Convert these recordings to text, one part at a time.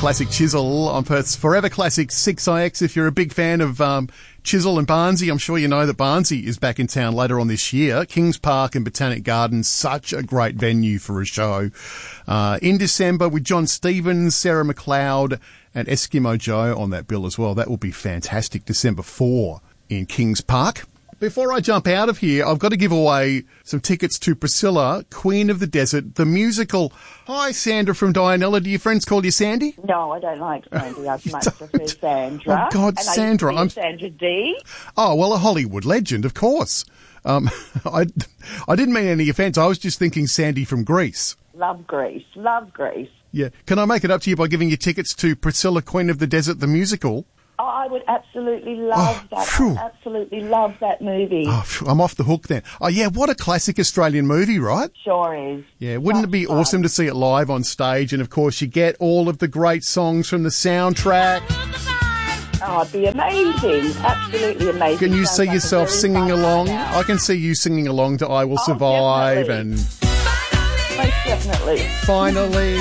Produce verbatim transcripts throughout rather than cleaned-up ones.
Classic Chisel on Perth's Forever Classic six I X. If you're a big fan of um, Chisel and Barnsley, I'm sure you know that Barnsley is back in town later on this year. Kings Park and Botanic Gardens, such a great venue for a show. Uh, in December with John Stevens, Sarah McLeod and Eskimo Joe on that bill as well. That will be fantastic. December fourth in Kings Park. Before I jump out of here, I've got to give away some tickets to Priscilla, Queen of the Desert, the musical. Hi, Sandra from Dianella. Do your friends call you Sandy? No, I don't like Sandy. I much prefer Sandra. Oh, God, and Sandra. I I'm Sandra D. Oh, well, a Hollywood legend, of course. Um, I, I didn't mean any offence. I was just thinking Sandy from Greece. Love Greece. Love Greece. Yeah. Can I make it up to you by giving you tickets to Priscilla, Queen of the Desert, the musical? Oh, I would absolutely love Oh, that. phew. I absolutely love that movie. Oh, phew, I'm off the hook then. Oh, yeah, what a classic Australian movie, right? Sure is. Yeah, wouldn't it be awesome to see it live on stage? And, of course, you get all of the great songs from the soundtrack. Oh, it'd be amazing. Absolutely amazing. Can you Sounds see like a yourself very singing fun along? night out. I can see you singing along to I Will Oh, Survive definitely. and Most definitely. finally...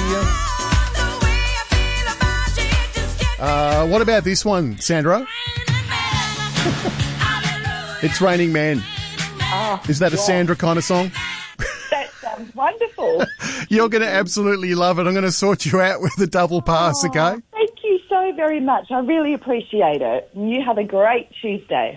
Uh, what about this one, Sandra? It's Raining Men. Oh, Is that a yeah. Sandra kind of song? That sounds wonderful. You're going to absolutely love it. I'm going to sort you out with a double pass, okay? Thank you so very much. I really appreciate it. You have a great Tuesday.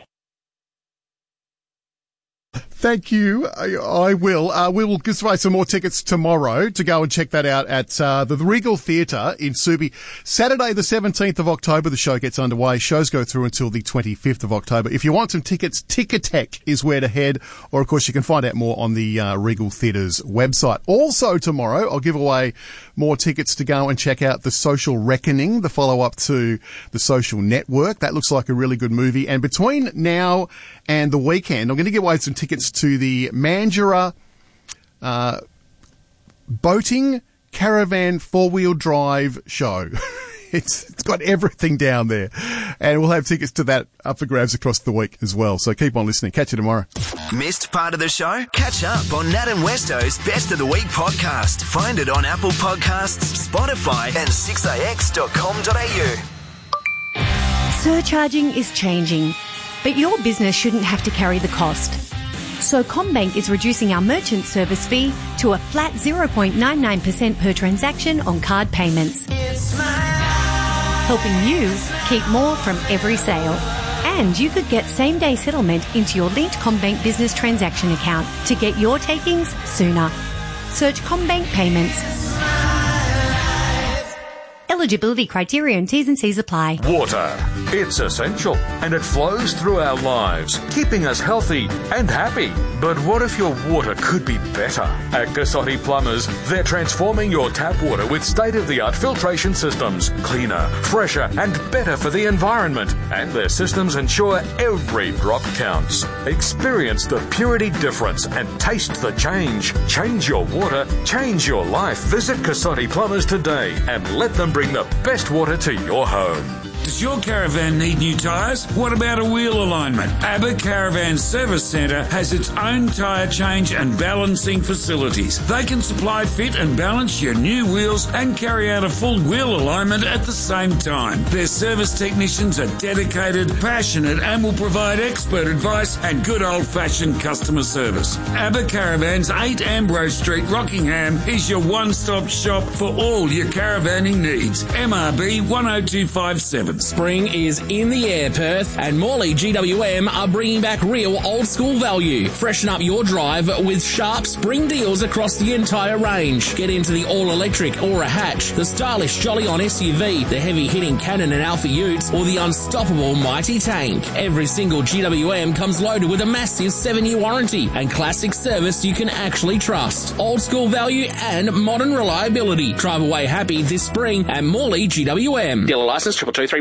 Thank you. I, I will. Uh, we will give away some more tickets tomorrow to go and check that out at uh, the Regal Theatre in Subi. Saturday the seventeenth of October, the show gets underway. Shows go through until the twenty-fifth of October. If you want some tickets, Ticketek is where to head. Or, of course, you can find out more on the uh, Regal Theatre's website. Also tomorrow, I'll give away more tickets to go and check out The Social Reckoning, the follow-up to The Social Network. That looks like a really good movie. And between now and the weekend, I'm going to give away some tickets to the Mandurah uh, Boating Caravan four-wheel drive show. it's It's got everything down there. And we'll have tickets to that up for grabs across the week as well. So keep on listening. Catch you tomorrow. Missed part of the show? Catch up on Nat and Westo's Best of the Week podcast. Find it on Apple Podcasts, Spotify and six a x dot com dot a u. Surcharging is changing, but your business shouldn't have to carry the cost. So CommBank is reducing our merchant service fee to a flat zero point nine nine percent per transaction on card payments, helping you keep more from every sale. And you could get same-day settlement into your linked CommBank business transaction account to get your takings sooner. Search CommBank Payments. Eligibility criteria and T's and C's apply. Water. It's essential and it flows through our lives, keeping us healthy and happy. But what if your water could be better? At Cassotti Plumbers, they're transforming your tap water with state-of-the-art filtration systems, cleaner, fresher and better for the environment. And their systems ensure every drop counts. Experience the purity difference and taste the change. Change your water, change your life. Visit Cassotti Plumbers today and let them bring the best water to your home. Does your caravan need new tyres? What about a wheel alignment? ABBA Caravan Service Centre has its own tyre change and balancing facilities. They can supply, fit and balance your new wheels and carry out a full wheel alignment at the same time. Their service technicians are dedicated, passionate and will provide expert advice and good old-fashioned customer service. ABBA Caravans, eight Ambrose Street, Rockingham is your one-stop shop for all your caravanning needs. M R B one oh two five seven. Spring is in the air, Perth, and Morley G W M are bringing back real old-school value. Freshen up your drive with sharp spring deals across the entire range. Get into the all-electric Aura Hatch, the stylish Jolly-On S U V, the heavy-hitting Cannon and Alpha Utes, or the unstoppable Mighty Tank. Every single G W M comes loaded with a massive seven-year warranty and classic service you can actually trust. Old-school value and modern reliability. Drive away happy this spring at Morley G W M. Dealer license triple two three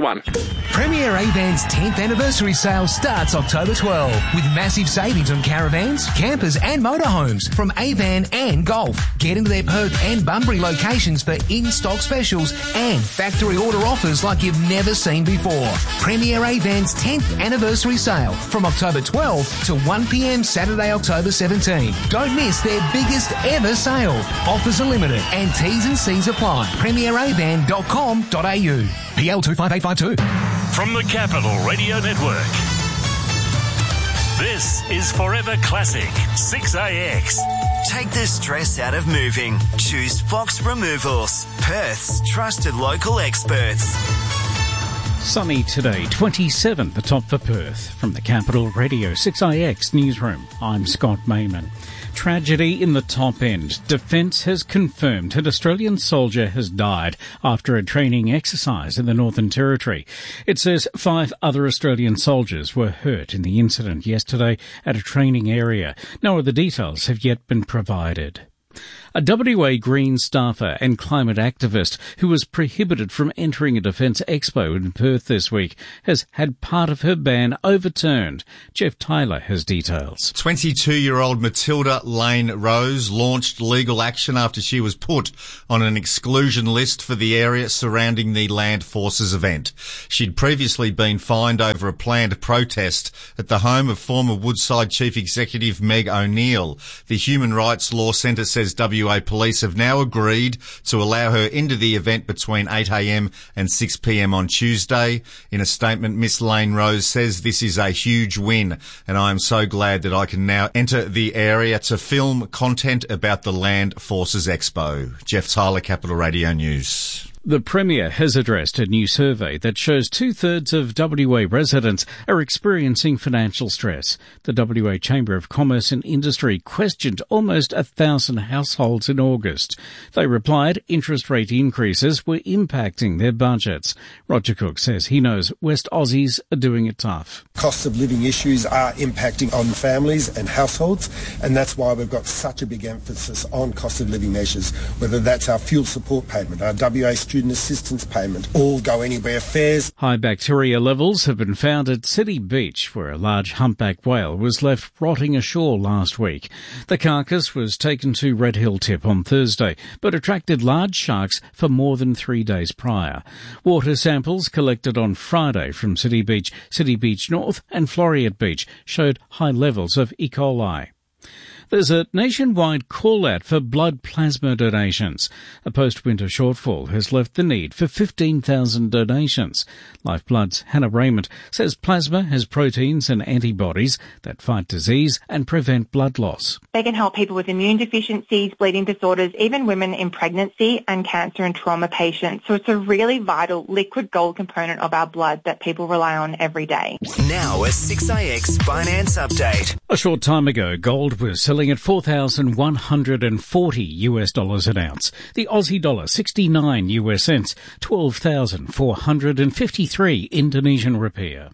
everyone. Premier Avan's tenth anniversary sale starts October twelfth with massive savings on caravans, campers and motorhomes from Avan and Golf. Get into their Perth and Bunbury locations for in-stock specials and factory order offers like you've never seen before. Premier Avan's tenth anniversary sale from October twelfth to one p m Saturday, October seventeenth. Don't miss their biggest ever sale. Offers are limited and T's and C's apply. premier avan dot com dot a u. P L two five eight five two. From the Capital Radio Network, this is Forever Classic six A X. Take the stress out of moving. Choose Fox Removals, Perth's trusted local experts. Sunny today, twenty-seven, the top for Perth. From the Capital Radio six A X newsroom, I'm Scott Mayman. Tragedy in the top end. Defence has confirmed an Australian soldier has died after a training exercise in the Northern Territory. It says five other Australian soldiers were hurt in the incident yesterday at a training area. No other details have yet been provided. A W A Green staffer and climate activist who was prohibited from entering a defence expo in Perth this week has had part of her ban overturned. Jeff Tyler has details. twenty-two-year-old Matilda Lane Rose launched legal action after she was put on an exclusion list for the area surrounding the Land Forces event. She'd previously been fined over a planned protest at the home of former Woodside Chief Executive Meg O'Neill. The Human Rights Law Centre says W A Police have now agreed to allow her into the event between eight a m and six p m on Tuesday. In a statement, Miss Lane Rose says, "This is a huge win and I am so glad that I can now enter the area to film content about the Land Forces Expo." Jeff Tyler, Capital Radio News. The Premier has addressed a new survey that shows two-thirds of W A residents are experiencing financial stress. The W A Chamber of Commerce and Industry questioned almost a thousand households in August. They replied interest rate increases were impacting their budgets. Roger Cook says he knows West Aussies are doing it tough. Cost of living issues are impacting on families and households, and that's why we've got such a big emphasis on cost of living measures, whether that's our fuel support payment, our W A student assistance payment, all go anywhere fares. High bacteria levels have been found at City Beach, where a large humpback whale was left rotting ashore last week. The carcass was taken to Red Hill Tip on Thursday, but attracted large sharks for more than three days prior. Water samples collected on Friday from City Beach, City Beach North and Floriat Beach showed high levels of E. coli. There's a nationwide call-out for blood plasma donations. A post-winter shortfall has left the need for fifteen thousand donations. Lifeblood's Hannah Raymond says plasma has proteins and antibodies that fight disease and prevent blood loss. They can help people with immune deficiencies, bleeding disorders, even women in pregnancy and cancer and trauma patients. So it's a really vital liquid gold component of our blood that people rely on every day. Now a six A X finance update. A short time ago, gold was selling at four thousand one hundred forty US dollars an ounce. The Aussie dollar sixty-nine US cents, twelve thousand four hundred fifty-three Indonesian rupiah.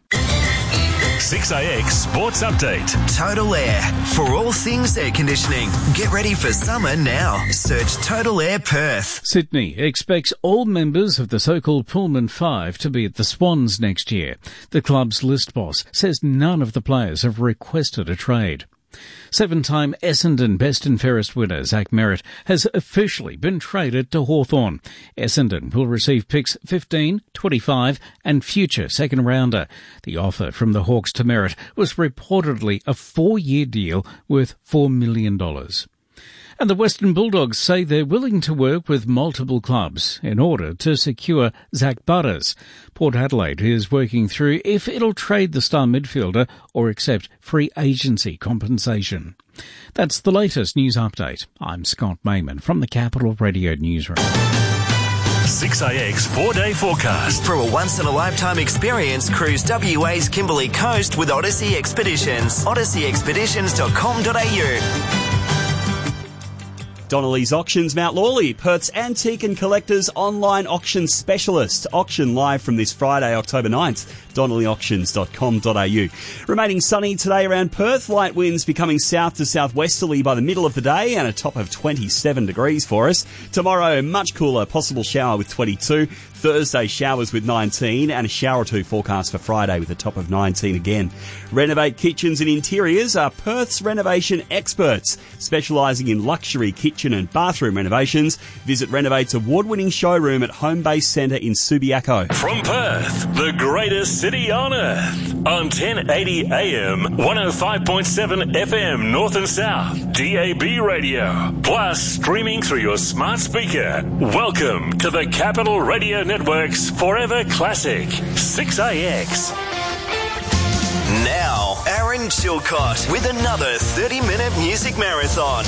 six A X Sports Update. Total Air. For all things air conditioning. Get ready for summer now. Search Total Air Perth. Sydney expects all members of the so-called Pullman Five to be at the Swans next year. The club's list boss says none of the players have requested a trade. Seven-time Essendon Best and Fairest winner Zach Merritt has officially been traded to Hawthorn. Essendon will receive picks fifteen, twenty-five and future second-rounder. The offer from the Hawks to Merritt was reportedly a four-year deal worth four million dollars. And the Western Bulldogs say they're willing to work with multiple clubs in order to secure Zach Butters. Port Adelaide is working through if it'll trade the star midfielder or accept free agency compensation. That's the latest news update. I'm Scott Mayman from the Capital Radio Newsroom. six A X four-day forecast. For a once-in-a-lifetime experience, cruise W A's Kimberley Coast with Odyssey Expeditions. odyssey expeditions dot com dot a u. Donnelly's Auctions Mount Lawley, Perth's antique and collectors online auction specialist. Auction live from this Friday, October ninth. donnelly auctions dot com dot a u. Remaining sunny today around Perth. Light winds becoming south to southwesterly by the middle of the day and a top of twenty-seven degrees for us. Tomorrow, much cooler, possible shower with twenty-two. Thursday, showers with nineteen and a shower or two forecast for Friday with a top of nineteen again. Renovate Kitchens and Interiors are Perth's renovation experts, specialising in luxury kitchen and bathroom renovations. Visit Renovate's award-winning showroom at Home Base Centre in Subiaco. From Perth, the greatest city on earth, on ten eighty A M, one oh five point seven F M North and South, D A B radio, plus streaming through your smart speaker. Welcome to the Capital Radio Network's Forever Classic, six A X. Now, Aaron Chilcott with another thirty-minute music marathon.